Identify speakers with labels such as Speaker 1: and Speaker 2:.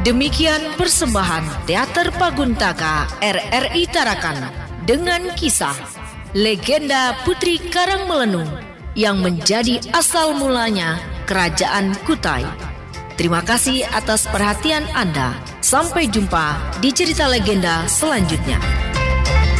Speaker 1: Demikian persembahan Teater Paguntaka RRI Tarakan dengan kisah legenda Putri Karangmelenung yang menjadi asal mulanya Kerajaan Kutai. Terima kasih atas perhatian Anda. Sampai jumpa di cerita legenda selanjutnya.